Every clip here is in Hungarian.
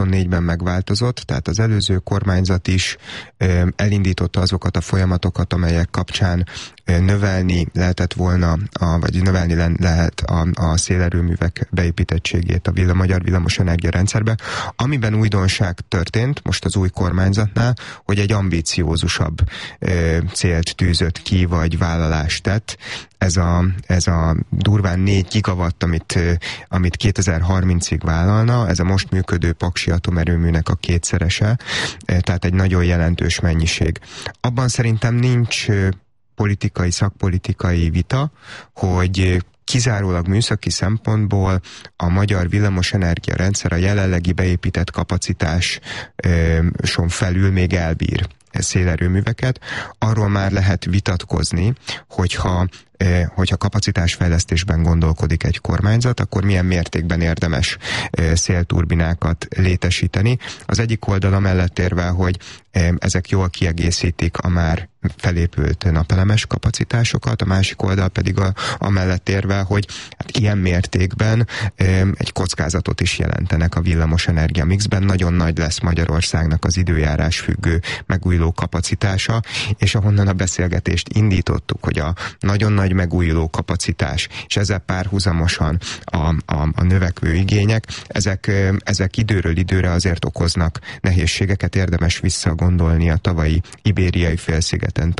2024-ben megváltozott, tehát az előző kormányzat is elindította azokat a folyamatokat, amelyek kapcsán növelni lehetett volna, vagy növelni lehet a szélerőművek beépítettségét a magyar villamosenergia rendszerbe. Amiben újdonság történt most az új kormányzatnál, hogy egy ambíciózusabb célt tűzött ki, vagy vállalást tett. Ez a durván 4 gigawatt, amit 2030-ig vállalna, ez a most működő paksi atomerőműnek a 2-szerese, tehát egy nagyon jelentős mennyiség. Abban szerintem nincs szakpolitikai vita, hogy kizárólag műszaki szempontból a magyar villamosenergia rendszer a jelenlegi beépített kapacitáson felül még elbír szélerőműveket. Arról már lehet vitatkozni, hogyha kapacitásfejlesztésben gondolkodik egy kormányzat, akkor milyen mértékben érdemes szélturbinákat létesíteni. Az egyik oldala mellett érve, hogy ezek jól kiegészítik a már felépült napelemes kapacitásokat, a másik oldal pedig amellett érve, hogy hát ilyen mértékben egy kockázatot is jelentenek a villamosenergia mixben. Nagyon nagy lesz Magyarországnak az időjárás függő megújuló kapacitása, és ahonnan a beszélgetést indítottuk, hogy a nagyon nagy megújuló kapacitás, és ezzel párhuzamosan a növekvő igények, ezek időről időre azért okoznak nehézségeket, érdemes visszagondolni a tavalyi ibériai félszigeten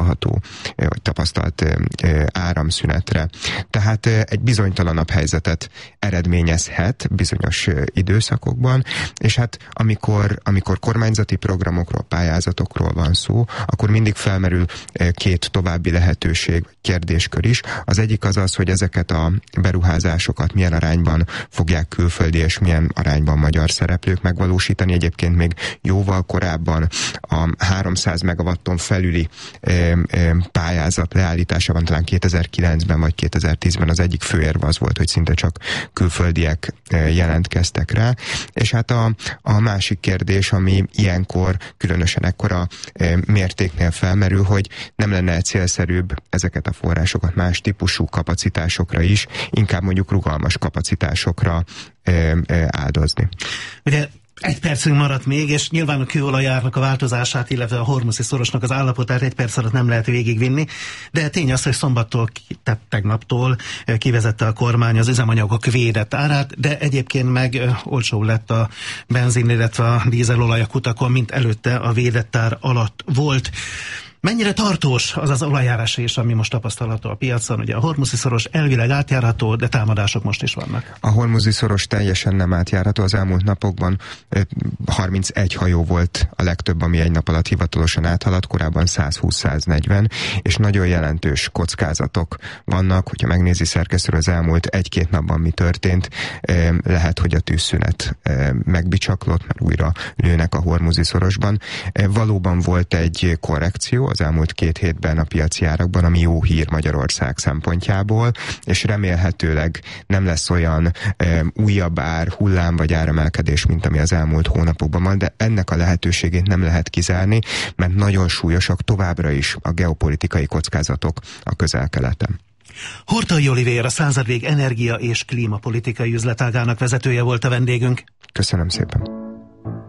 tapasztalt áramszünetre. Tehát egy bizonytalanabb helyzetet eredményezhet bizonyos időszakokban, és hát amikor kormányzati programokról, pályázatokról van szó, akkor mindig felmerül 2 további lehetőség, kérdéskör is. Az egyik az, hogy ezeket a beruházásokat milyen arányban fogják külföldi és milyen arányban magyar szereplők megvalósítani. Egyébként még jóval korábban a 300 megawatton felüli pályázat leállításában, talán 2009-ben vagy 2010-ben az egyik főérv az volt, hogy szinte csak külföldiek jelentkeztek rá. És hát a másik kérdés, ami ilyenkor, különösen ekkora mértéknél felmerül, hogy nem lenne célszerűbb ezeket a forrásokat más típusú kapacitásokra is, inkább mondjuk rugalmas kapacitásokra áldozni. Ugye 1 percünk maradt még, és nyilván a kőolajárnak a változását, illetve a Hormuzi szorosnak az állapotát 1 perc alatt nem lehet végigvinni, de tény az, hogy szombattól, tehát tegnaptól kivezette a kormány az üzemanyagok védett árát, de egyébként meg olcsó lett a benzin, illetve a dízelolaj a kutakon, mint előtte a védett ár alatt volt. Mennyire tartós az az olajjárása is, ami most tapasztalható a piacon? Ugye a Hormuzi szoros elvileg átjárható, de támadások most is vannak. A Hormuzi szoros teljesen nem átjárható. Az elmúlt napokban 31 hajó volt a legtöbb, ami egy nap alatt hivatalosan áthaladt, korábban 120-140, és nagyon jelentős kockázatok vannak. Hogyha megnézi szerkesztő az elmúlt 1-2 napban mi történt, lehet, hogy a tűzszünet megbicsaklott, mert újra lőnek a Hormuzi szorosban. Valóban volt egy korrekció az elmúlt 2 hétben a piaci árakban, ami jó hír Magyarország szempontjából, és remélhetőleg nem lesz olyan újabb hullám vagy áremelkedés, mint ami az elmúlt hónapokban van, de ennek a lehetőségét nem lehet kizárni, mert nagyon súlyosak továbbra is a geopolitikai kockázatok a Közel-Keleten. Horthy Olivér, a Századvég energia és klímapolitikai üzletágának vezetője volt a vendégünk. Köszönöm szépen.